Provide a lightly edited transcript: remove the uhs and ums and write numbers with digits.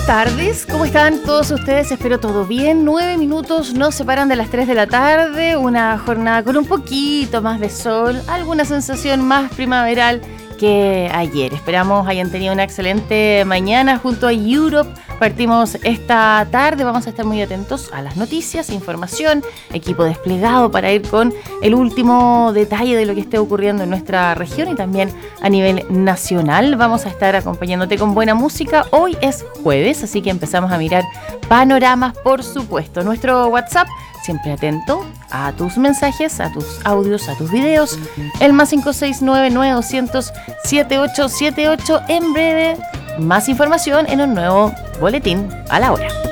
tardes, ¿cómo están todos ustedes? Espero todo bien. 9 minutos nos separan de las 3 de la tarde. Una jornada con un poquito más de sol, alguna sensación más primaveral que ayer. Esperamos hayan tenido una excelente mañana junto a Europe. Partimos esta tarde, vamos a estar muy atentos a las noticias, información, equipo desplegado para ir con el último detalle de lo que esté ocurriendo en nuestra región y también a nivel nacional. Vamos a estar acompañándote con buena música. Hoy es jueves, así que empezamos a mirar panoramas, por supuesto. Nuestro WhatsApp, siempre atento a tus mensajes, a tus audios, a tus videos. El más 569-9200-7878. En breve, más información en un nuevo Boletín a la Hora.